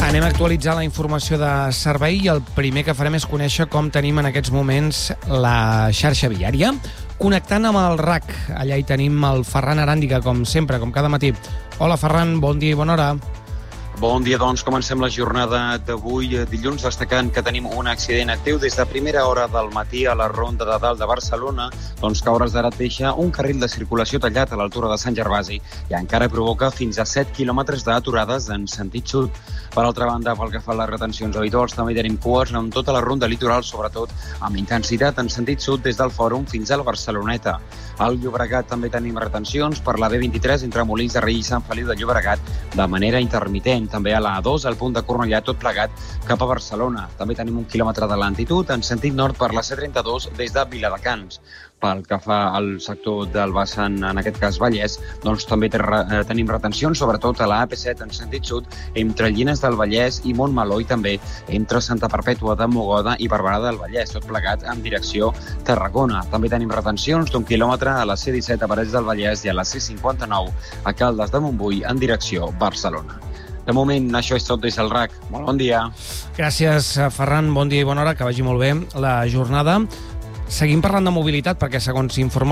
Anem a actualitzar la informació de servei i el primer que farem és conèixer com tenim en aquests moments la xarxa viària. Connectant amb el RAC, allà hi tenim el Ferran Aràndiga, com sempre, com cada matí. Hola, Ferran, bon dia i bona hora. Bon dia, doncs comencem la jornada d'avui dilluns destacant que tenim un accident actiu des de primera hora del matí a la Ronda de Dalt de Barcelona, doncs que a hores d'ara deixa un carril de circulació tallat a l'altura de Sant Gervasi i encara provoca fins a 7 quilòmetres d'aturades en sentit sud. Per altra banda, pel que fa a les retencions habituals, també tenim cues en tota la ronda litoral, sobretot amb intensitat en sentit sud des del Fòrum fins a la Barceloneta. Al Llobregat també tenim retencions per la B23 entre Molins de Rei i Sant Feliu de Llobregat de manera intermitent. També a la A2, al punt de Cornellà, tot plegat cap a Barcelona. També tenim 1 quilòmetre de lentitud en sentit nord per la C32 des de Viladecans. Pel que fa al sector del vessant, en aquest cas Vallès, doncs també tenim retencions, sobretot a la AP7 en sentit sud, entre Llinars del Vallès i Montmeló, i també entre Santa Perpètua de Mogoda i Barberà del Vallès, tot plegat en direcció Tarragona. També tenim retencions d'1 quilòmetre a la C17 a Parets del Vallès i a la C59 a Caldes de Montbui en direcció Barcelona. De moment, això és tot des del RAC. Molt bon dia. Gràcies, Ferran. Bon dia i bona hora. Que vagi molt bé la jornada. Seguim parlant de mobilitat perquè, segons informa